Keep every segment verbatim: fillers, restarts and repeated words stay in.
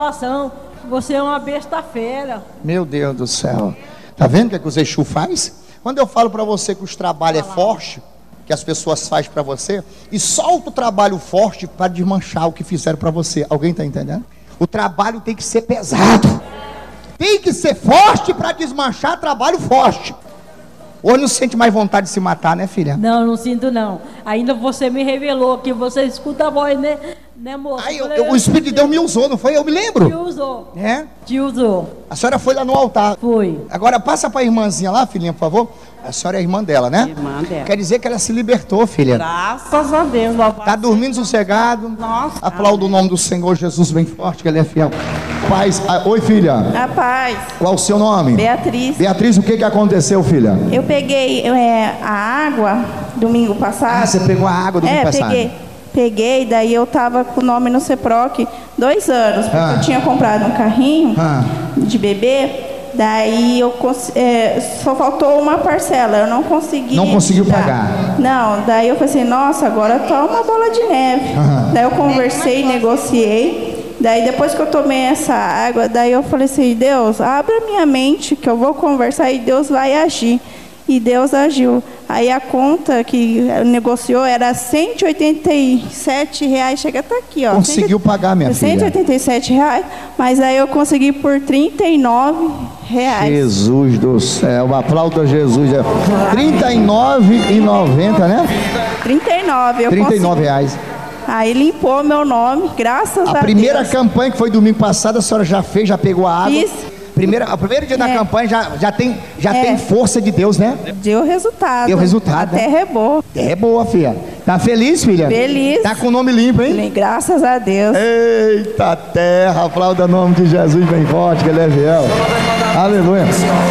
Você é uma besta fera. Meu Deus do céu. Tá vendo o que, é que o Exu faz? Quando eu falo para você que os trabalhos é forte, que as pessoas fazem para você, e solta o trabalho forte para desmanchar o que fizeram para você. Alguém tá entendendo? O trabalho tem que ser pesado. Tem que ser forte para desmanchar trabalho forte. Hoje não sente mais vontade de se matar, né, filha? Não, não sinto não. Ainda você me revelou que você escuta a voz, né, né moça? Aí, eu, eu, o Espírito de Deus me usou, não foi? Eu me lembro. Te usou. É? Te usou. A senhora foi lá no altar. Foi. Agora passa para a irmãzinha lá, filhinha, por favor. A senhora é irmã dela, né? Irmã dela. Quer dizer que ela se libertou, filha. Graças a Deus. Está dormindo sossegado. Nossa. Aplauda o nome do Senhor Jesus bem forte, que Ele é fiel. Paz. Ah, oi, filha. A paz. Qual o seu nome? Beatriz. Beatriz, o que, que aconteceu, filha? Eu peguei é, a água domingo passado. Ah, você pegou a água domingo é, passado? Peguei. Peguei, daí eu tava com o nome no CEPROC dois anos, porque ah. eu tinha comprado um carrinho ah. de bebê. Daí eu é, só faltou uma parcela, eu não consegui. Não conseguiu dar. pagar? Não, daí eu falei assim, nossa, agora tá uma bola de neve. Uhum. Daí eu conversei, negociei. Daí depois que eu tomei essa água, daí eu falei assim, Deus, abra minha mente que eu vou conversar e Deus vai agir. E Deus agiu. Aí a conta que negociou era cento e oitenta e sete reais, chega até aqui, ó. Conseguiu pagar, minha filha? cento e oitenta e sete reais, mas aí eu consegui por trinta e nove reais. Jesus do céu, aplauda Jesus. trinta e nove reais e noventa centavos, né? trinta e nove, eu trinta e nove reais. Aí limpou meu nome, graças a Deus. A primeira campanha que foi domingo passado, a senhora já fez, já pegou a água? Fiz. Primeira, o primeiro dia da É. campanha já, já, tem, já É. tem força de Deus, né? Deu resultado. Deu resultado, A terra é boa. É boa, filha. Tá feliz, filha? Feliz. Tá com o nome limpo, hein? Graças a Deus. Eita terra, aplauda o nome de Jesus bem forte, que Ele é fiel. Aleluia.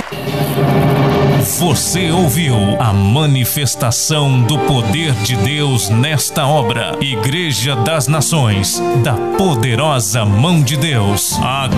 Você ouviu a manifestação do poder de Deus nesta obra. Igreja das Nações, da poderosa mão de Deus. A